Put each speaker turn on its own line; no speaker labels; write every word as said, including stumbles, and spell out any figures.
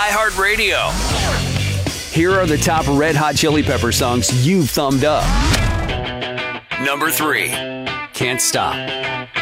iHeartRadio.
Here are the top Red Hot Chili Pepper songs you've thumbed up.
Number three.
Can't Stop.